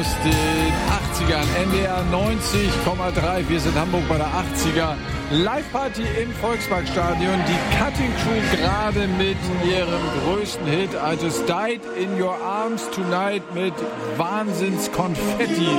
aus den 80ern. NDR 90,3. Wir sind Hamburg bei der 80er Live-Party im Volksparkstadion. Die Cutting Crew gerade mit ihrem größten Hit I Just Died in Your Arms Tonight mit Wahnsinns-Konfetti-Bombe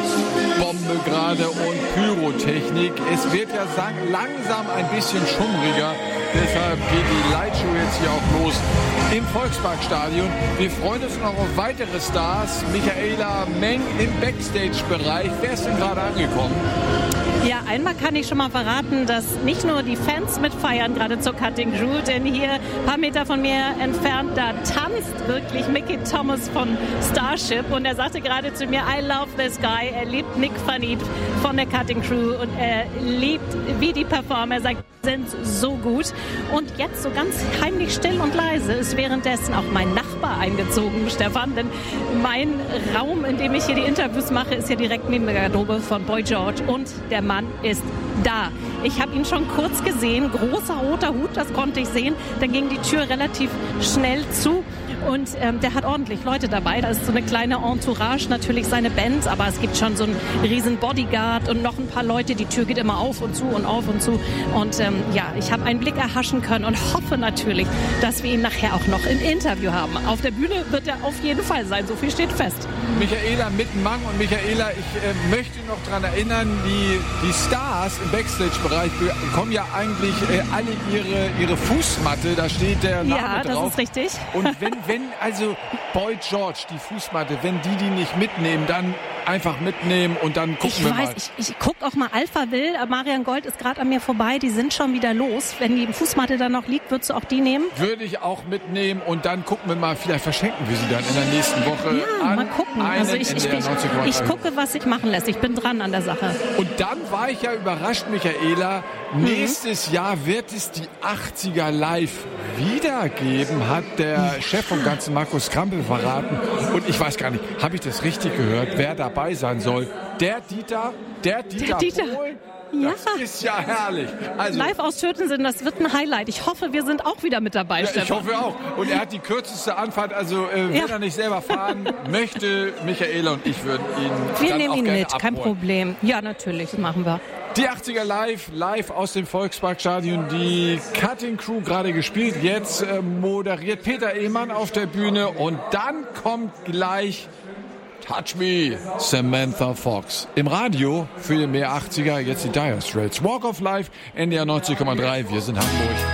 gerade und Pyrotechnik. Es wird ja langsam ein bisschen schummriger. Deshalb geht die Lightshow jetzt hier auch los im Volksparkstadion. Wir freuen uns noch auf weitere Stars. Michaela Meng im Backstage-Bereich. Wer ist denn gerade angekommen? Ja, einmal kann ich schon mal verraten, dass nicht nur die Fans mitfeiern, gerade zur Cutting Crew, denn hier ein paar Meter von mir entfernt, da tanzt wirklich Mickey Thomas von Starship und er sagte gerade zu mir, I love this guy. Er liebt Nick Funny von der Cutting Crew und er liebt, wie die performen. Er sagt, sind so gut. Und jetzt so ganz heimlich still und leise ist währenddessen auch mein Nachbar eingezogen, Stefan, denn mein Raum, in dem ich hier die Interviews mache, ist ja direkt neben der Garderobe von Boy George und der Mann ist da. Ich habe ihn schon kurz gesehen, großer roter Hut, das konnte ich sehen. Dann ging die Tür relativ schnell zu und der hat ordentlich Leute dabei. Da ist so eine kleine Entourage, natürlich seine Band, aber es gibt schon so einen riesen Bodyguard und noch ein paar Leute. Die Tür geht immer auf und zu und auf und zu. Und ja, ich habe einen Blick erhaschen können und hoffe natürlich, dass wir ihn nachher auch noch im Interview haben. Auf der Bühne wird er auf jeden Fall sein, so viel steht fest. Michaela Mittenmang und Michaela, ich möchte noch daran erinnern, die Stars im Backstage-Bereich bekommen ja eigentlich alle ihre Fußmatte, da steht der Name drauf. Ja, das ist richtig. Und wenn also Boy George, die Fußmatte, wenn die nicht mitnehmen, dann einfach mitnehmen und dann gucken wir mal. Ich gucke auch mal Alpha Will, Marian Gold ist gerade an mir vorbei, die sind schon wieder los. Wenn die Fußmatte dann noch liegt, würdest du auch die nehmen? Würde ich auch mitnehmen und dann gucken wir mal, vielleicht verschenken wir sie dann in der nächsten Woche. Ja, mal gucken. Also ich gucke, was sich machen lässt. Ich bin dran an der Sache. Und dann war ich ja überrascht, Michaela. Nächstes Jahr wird es die 80er live wiedergeben, hat der Chef vom Ganzen, Markus Krampel, verraten. Und ich weiß gar nicht, habe ich das richtig gehört, wer dabei sein soll? Der Dieter Bohlen? Das ist ja herrlich. Also, live aus Tötensinn, das wird ein Highlight. Ich hoffe, wir sind auch wieder mit dabei, Stefan. Ich hoffe auch. Und er hat die kürzeste Anfahrt, also wenn er nicht selber fahren möchte, Michaela und ich würden ihn Wir nehmen ihn mit, kein Problem. Ja, natürlich, das machen wir. Die 80er live aus dem Volksparkstadion, die Cutting Crew gerade gespielt, jetzt moderiert Peter Ehmann auf der Bühne und dann kommt gleich Touch Me, Samantha Fox. Im Radio für mehr 80er, jetzt die Dire Straits. Walk of Life, NDR 90,3, wir sind Hamburg.